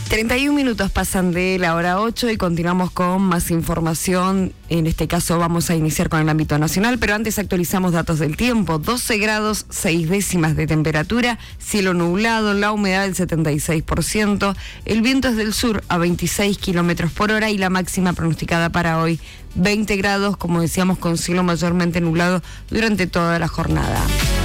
31 minutos pasan de la hora 8 y continuamos con más información. En este caso vamos a iniciar con el ámbito nacional, pero antes actualizamos datos del tiempo. 12 grados 6 décimas de temperatura, cielo nublado, la humedad del 76%, el viento es del sur a 26 kilómetros por hora y la máxima pronosticada para hoy 20 grados, como decíamos, con cielo mayormente nublado durante toda la jornada.